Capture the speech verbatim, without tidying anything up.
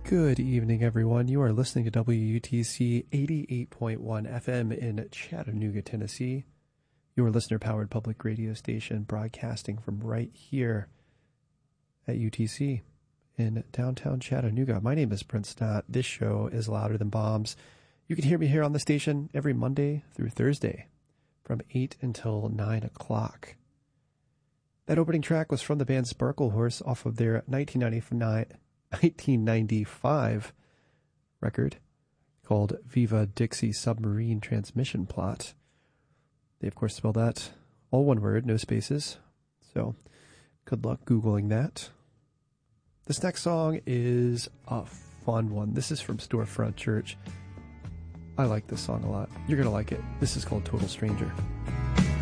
Good evening, everyone. You are listening to W U T C eighty-eight point one F M in Chattanooga, Tennessee, your listener-powered public radio station broadcasting from right here at U T C in downtown Chattanooga. My name is Brent Stott. This show is Louder Than Bombs. You can hear me here on the station every Monday through Thursday from eight until nine o'clock. That opening track was from the band Sparklehorse off of their nineteen ninety-five record called Viva Dixie Submarine Transmission Plot. They, of course, spell that all one word, no spaces. So good luck Googling that. This next song is a fun one. This is from Storefront Church. I like this song a lot. You're going to like it. This is called Total Stranger.